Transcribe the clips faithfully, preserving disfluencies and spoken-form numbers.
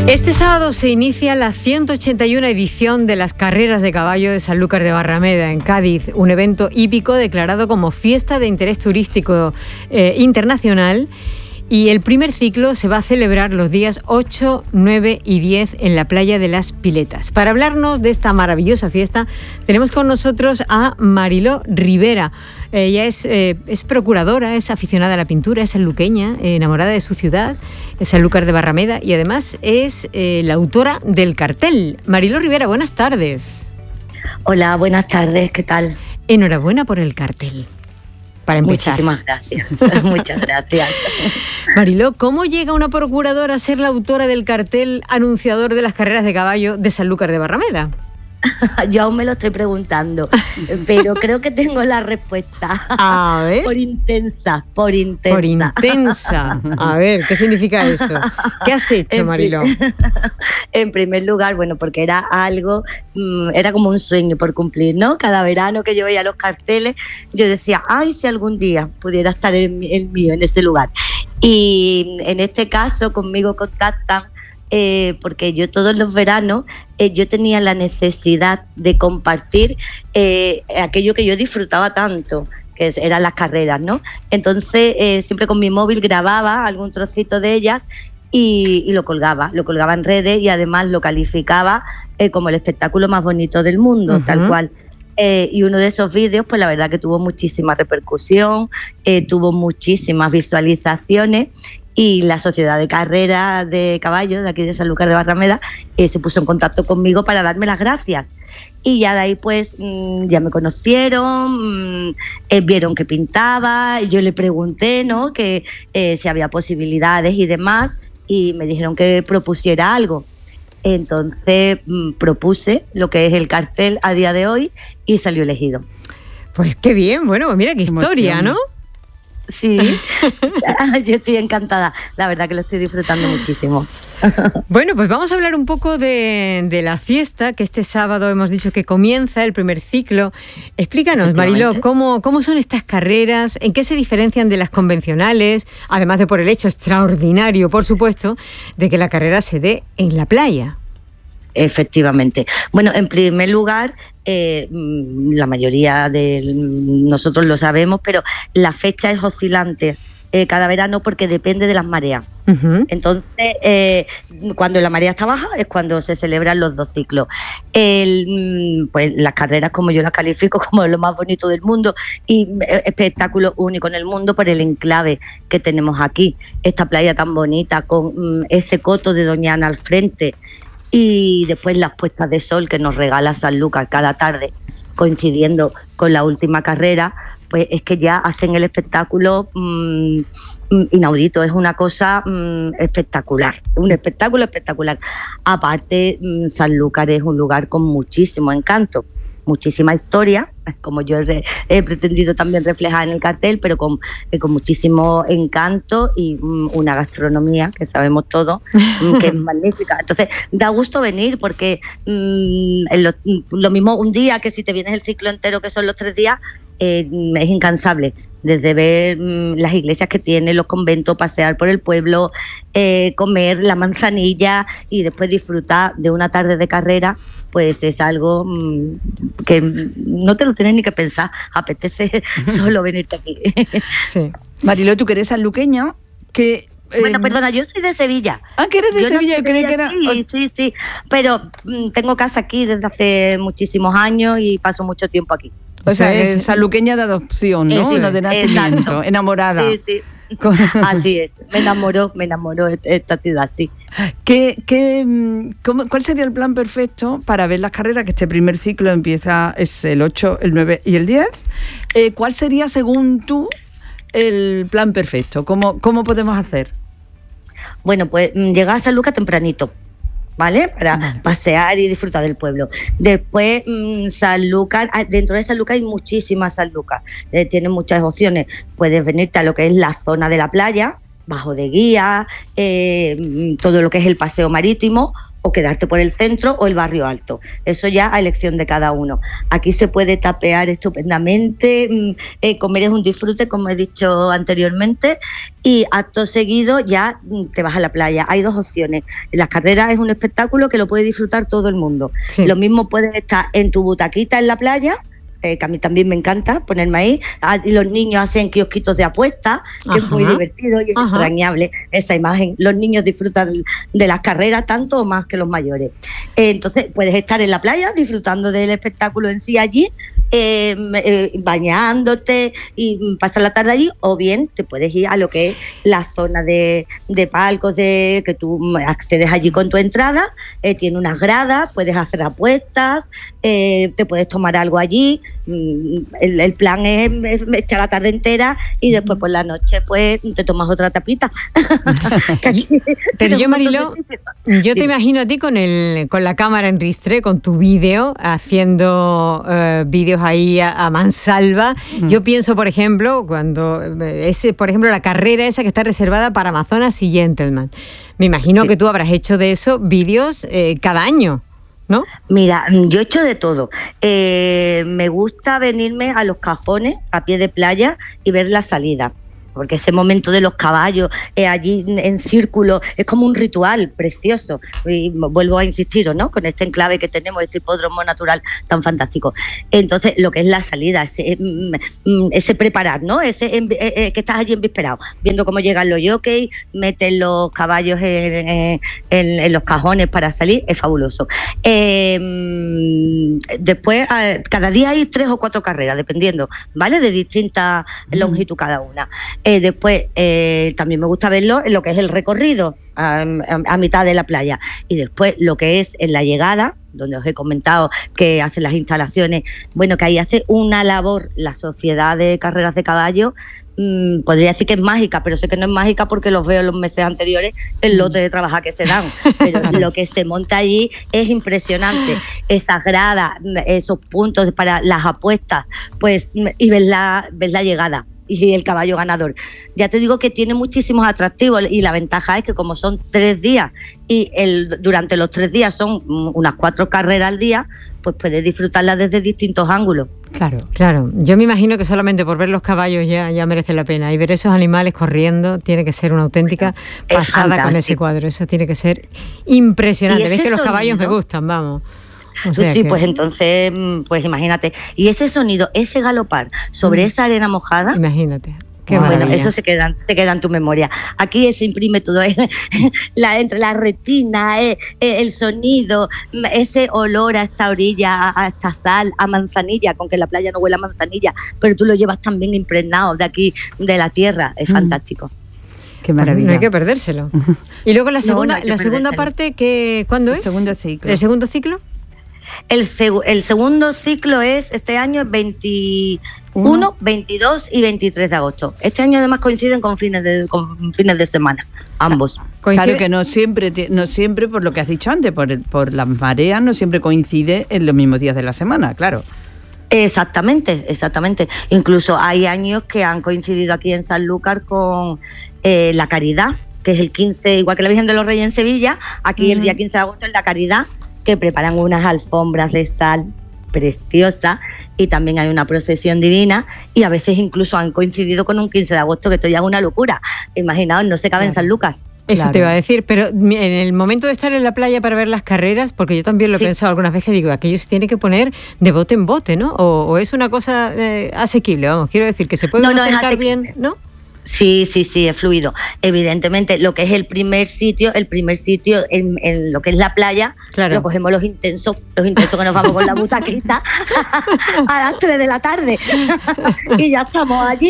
Este sábado se inicia la ciento ochenta y una edición de las carreras de caballo de Sanlúcar de Barrameda, en Cádiz, un evento hípico declarado como fiesta de interés turístico eh, internacional. Y el primer ciclo se va a celebrar los días ocho, nueve y diez en la playa de Las Piletas. Para hablarnos de esta maravillosa fiesta, tenemos con nosotros a Mariló Rivera. Ella es, eh, es procuradora, es aficionada a la pintura, es sanluqueña, eh, enamorada de su ciudad, es Sanlúcar de Barrameda, y además es eh, la autora del cartel. Mariló Rivera, buenas tardes. Hola, buenas tardes, ¿qué tal? Enhorabuena por el cartel. Para empezar. Muchísimas gracias, muchas gracias. Mariló, ¿cómo llega una procuradora a ser la autora del cartel anunciador de las carreras de caballo de Sanlúcar de Barrameda? Yo aún me lo estoy preguntando, pero creo que tengo la respuesta. A ver. Por intensa, por intensa. Por intensa. A ver, ¿qué significa eso? ¿Qué has hecho, Mariló? En primer lugar, bueno, porque era algo, era como un sueño por cumplir, ¿no? Cada verano que yo veía los carteles, yo decía, ay, si algún día pudiera estar el, el mío en ese lugar. Y en este caso, conmigo contactan Eh, porque yo todos los veranos eh, yo tenía la necesidad de compartir eh, aquello que yo disfrutaba tanto, que eran las carreras, ¿no? Entonces eh, siempre con mi móvil grababa algún trocito de ellas y, y lo colgaba, lo colgaba en redes y además lo calificaba eh, como el espectáculo más bonito del mundo, uh-huh. tal cual. Eh, y uno de esos vídeos, pues la verdad que tuvo muchísima repercusión, eh, tuvo muchísimas visualizaciones. Y la Sociedad de Carreras de Caballos de aquí de Sanlúcar de Barrameda eh, se puso en contacto conmigo para darme las gracias. Y ya de ahí pues mmm, ya me conocieron, mmm, eh, vieron que pintaba, y yo le pregunté, ¿no?, que eh, si había posibilidades y demás, y me dijeron que propusiera algo. Entonces mmm, propuse lo que es el cartel a día de hoy y salió elegido. Pues qué bien, bueno, mira qué historia, ¿no? Sí, yo estoy encantada, la verdad que lo estoy disfrutando muchísimo. Bueno, pues vamos a hablar un poco de, de la fiesta, que este sábado hemos dicho que comienza el primer ciclo. Explícanos, Mariló, ¿cómo, cómo son estas carreras? ¿En qué se diferencian de las convencionales? Además de por el hecho extraordinario, por supuesto, de que la carrera se dé en la playa. Efectivamente. Bueno, en primer lugar, eh, la mayoría de nosotros lo sabemos, pero la fecha es oscilante eh, cada verano porque depende de las mareas. Uh-huh. Entonces, eh, cuando la marea está baja es cuando se celebran los dos ciclos. El, pues las carreras, como yo las califico, como lo más bonito del mundo y espectáculo único en el mundo por el enclave que tenemos aquí. Esta playa tan bonita con um, ese coto de Doñana al frente. Y después las puestas de sol que nos regala Sanlúcar cada tarde, coincidiendo con la última carrera, pues es que ya hacen el espectáculo mmm, inaudito, es una cosa mmm, espectacular, un espectáculo espectacular. Aparte, mmm, Sanlúcar es un lugar con muchísimo encanto, muchísima historia, como yo he, he pretendido también reflejar en el cartel, pero con, eh, con muchísimo encanto y um, una gastronomía que sabemos todos um, que es magnífica. Entonces da gusto venir porque um, lo, lo mismo un día que si te vienes el ciclo entero, que son los tres días, eh, es incansable. Desde ver um, las iglesias que tiene, los conventos, pasear por el pueblo, eh, comer la manzanilla y después disfrutar de una tarde de carrera, pues es algo mmm, que no te lo tienes ni que pensar, apetece solo venirte aquí. Sí. Mariló, tú que eres sanluqueña, que... Eh, bueno, perdona, yo soy de Sevilla. Ah, que eres de yo Sevilla, no yo creí que era... Sí, sí, sí, pero mmm, tengo casa aquí desde hace muchísimos años y paso mucho tiempo aquí. O sea, es sanluqueña de adopción, ¿no? Sí, no de nacimiento, exacto. Enamorada. Sí, sí. Así es, me enamoró, me enamoró esta ciudad, sí. ¿Qué, qué, cómo, ¿Cuál sería el plan perfecto para ver las carreras? Que este primer ciclo empieza, es el ocho, el nueve y el diez. Eh, ¿Cuál sería, según tú, el plan perfecto? ¿Cómo, cómo podemos hacer? Bueno, pues llegar a Sanlúcar tempranito, ¿vale? Para vale. pasear y disfrutar del pueblo. Después, mmm, Sanlúcar, dentro de Sanlúcar hay muchísimas Sanlúcar, eh, tienen muchas opciones. Puedes venirte a lo que es la zona de la playa, bajo de guía, eh, todo lo que es el paseo marítimo, o quedarte por el centro o el barrio alto. Eso ya a elección de cada uno. Aquí se puede tapear estupendamente, eh, comer es un disfrute, como he dicho anteriormente, y acto seguido ya te vas a la playa. Hay dos opciones. Las carreras es un espectáculo que lo puede disfrutar todo el mundo. Sí. Lo mismo puedes estar en tu butaquita en la playa, Eh, que a mí también me encanta ponerme ahí, ah, y los niños hacen kiosquitos de apuestas, que Ajá. es muy divertido y es Ajá. entrañable esa imagen. Los niños disfrutan de las carreras tanto o más que los mayores. Eh, entonces puedes estar en la playa disfrutando del espectáculo en sí allí, eh, eh, bañándote y pasar la tarde allí, o bien te puedes ir a lo que es la zona de, de palcos, de que tú accedes allí con tu entrada, eh, tiene unas gradas, puedes hacer apuestas, eh, te puedes tomar algo allí. El, el plan es, es echar la tarde entera y después por la noche pues te tomas otra tapita. Pero yo, Mariló, yo te imagino a ti con el con la cámara en ristre, con tu vídeo, haciendo uh, vídeos ahí a, a mansalva. Mm. Yo pienso, por ejemplo, cuando ese, por ejemplo, la carrera esa que está reservada para Amazonas y Gentleman. Me imagino sí. que tú habrás hecho de eso vídeos eh, cada año, ¿no? Mira, yo he hecho de todo. Eh, me gusta venirme a los cajones a pie de playa y ver la salida, porque ese momento de los caballos eh, allí en círculo es como un ritual precioso. Y vuelvo a insistir, ¿no?, con este enclave que tenemos, este hipódromo natural tan fantástico. Entonces, lo que es la salida, ese, ese preparar, ¿no?, ese eh, que estás allí envisperado, viendo cómo llegan los jockeys, meten los caballos en, en, en los cajones para salir, es fabuloso. Eh, después, cada día hay tres o cuatro carreras, dependiendo, ¿vale?, de distinta longitud cada una. Eh, después eh, también me gusta verlo en lo que es el recorrido a, a, a mitad de la playa, y después lo que es en la llegada, donde os he comentado que hacen las instalaciones, bueno, que ahí hace una labor la Sociedad de Carreras de Caballo, mmm, podría decir que es mágica, pero sé que no es mágica porque los veo los meses anteriores, el lote de trabajar que se dan, pero lo que se monta allí es impresionante, esas gradas, esos puntos para las apuestas, pues, y ves la, ves la llegada y el caballo ganador. Ya te digo que tiene muchísimos atractivos, y la ventaja es que como son tres días y el, durante los tres días son unas cuatro carreras al día, pues puedes disfrutarlas desde distintos ángulos. Claro, claro. Yo me imagino que solamente por ver los caballos ya, ya merece la pena, y ver esos animales corriendo tiene que ser una auténtica bueno, pasada con ese cuadro. Eso tiene que ser impresionante. ¿Ves que los caballos me gustan? Vamos. O sea sí, que... pues entonces, pues imagínate. Y ese sonido, ese galopar sobre mm. esa arena mojada. Imagínate. Qué bueno, maravilla. eso se queda, se queda en tu memoria. Aquí se imprime todo, eh, la, entre la retina, eh, eh, el sonido, ese olor a esta orilla, a esta sal, a manzanilla, con que en la playa no huele a manzanilla, pero tú lo llevas también impregnado de aquí, de la tierra. Es mm. fantástico. Qué maravilla. No hay que perdérselo. Y luego la segunda, no, no la segunda parte, que ¿cuándo es? El segundo ciclo. ¿El segundo ciclo? El, el segundo ciclo es este año veintiuno, veintidós y veintitrés de agosto. Este año además coinciden con fines de, con fines de semana, ambos. Claro que no siempre, no siempre, por lo que has dicho antes, por, el, por las mareas, no siempre coincide en los mismos días de la semana, claro. Exactamente, exactamente. Incluso hay años que han coincidido aquí en Sanlúcar con eh, la Caridad, que es el quince, igual que la Virgen de los Reyes en Sevilla, aquí uh-huh. el día quince de agosto es la Caridad, que preparan unas alfombras de sal preciosas, y también hay una procesión divina, y a veces incluso han coincidido con un quince de agosto, que esto ya es una locura. Imaginaos, no se cabe claro. en San Lucas. Eso claro. te iba a decir, pero en el momento de estar en la playa para ver las carreras, porque yo también lo he sí. pensado algunas veces, digo, aquello se tiene que poner de bote en bote, ¿no? O, o es una cosa eh, asequible, vamos, quiero decir, que se puede no, no, acercar bien, ¿no? Sí, sí, sí, es fluido. Evidentemente, lo que es el primer sitio, el primer sitio en, en lo que es la playa, claro. lo cogemos los intensos, los intensos que nos vamos con la butaquita a las tres de la tarde y ya estamos allí.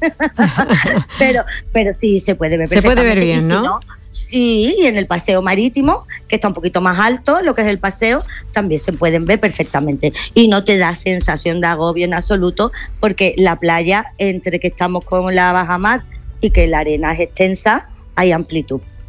pero, pero sí, se puede ver perfectamente. Se puede ver bien, ¿no? Si no sí, y en el paseo marítimo, que está un poquito más alto, lo que es el paseo, también se pueden ver perfectamente. Y no te da sensación de agobio en absoluto, porque la playa, entre que estamos con la bajamar y que la arena es extensa, hay amplitud.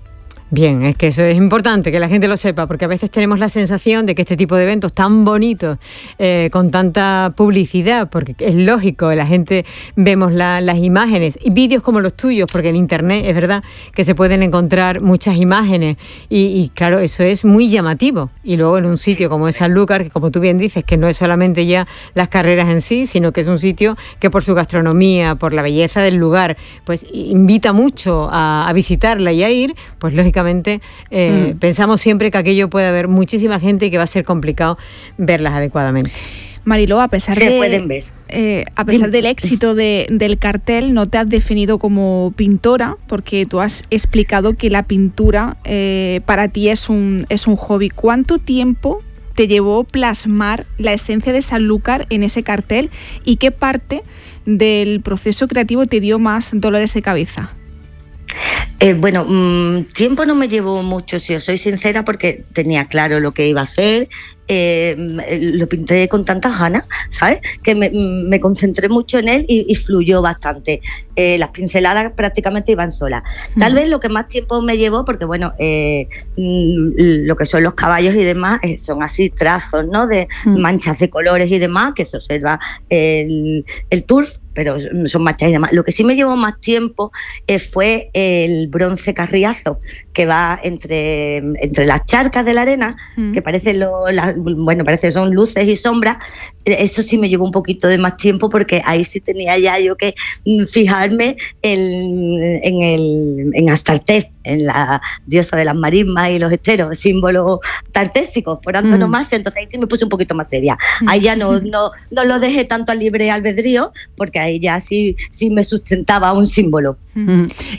Bien, es que eso es importante, que la gente lo sepa, porque a veces tenemos la sensación de que este tipo de eventos tan bonitos, eh, con tanta publicidad, porque es lógico, la gente vemos la, las imágenes y vídeos como los tuyos, porque en internet es verdad que se pueden encontrar muchas imágenes y, y claro, eso es muy llamativo. Y luego en un sitio como es Sanlúcar, que como tú bien dices, que no es solamente ya las carreras en sí, sino que es un sitio que por su gastronomía, por la belleza del lugar, pues invita mucho a, a visitarla y a ir, pues lógicamente Eh, mm. pensamos siempre que aquello puede haber muchísima gente y que va a ser complicado verlas adecuadamente. Mariló, a pesar, Se de, pueden ver. Eh, a pesar del éxito de, del cartel, no te has definido como pintora, porque tú has explicado que la pintura eh, para ti es un, es un hobby. ¿Cuánto tiempo te llevó plasmar la esencia de Sanlúcar en ese cartel y qué parte del proceso creativo te dio más dolores de cabeza? Eh, bueno, mmm, tiempo no me llevó mucho, si os soy sincera, porque tenía claro lo que iba a hacer. Eh, lo pinté con tantas ganas, ¿sabes? Que me, me concentré mucho en él y, y fluyó bastante. Eh, las pinceladas prácticamente iban solas. Tal mm. vez lo que más tiempo me llevó, porque bueno, eh, lo que son los caballos y demás, eh, son así trazos, ¿no? De mm. manchas de colores y demás, que se observa el, el turf, pero son manchas y demás. Lo que sí me llevó más tiempo eh, fue el bronce carriazo, que va entre, entre las charcas de la arena, mm. que parece lo, la, bueno, parece que son luces y sombras. Eso sí me llevó un poquito de más tiempo, porque ahí sí tenía ya yo que fijarme en, en, el, en Astarté, en la diosa de las marismas y los esteros, símbolos tartésicos, por antonomasia. Mm. Entonces ahí sí me puse un poquito más seria. Ahí ya no, no, no lo dejé tanto al libre albedrío, porque ahí ya sí, sí me sustentaba un símbolo. Mm.